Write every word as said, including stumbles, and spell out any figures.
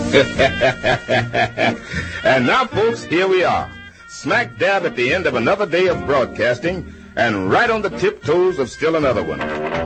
And now, folks, here we are, smack dab at the end of another day of broadcasting, and right on the tiptoes of still another one.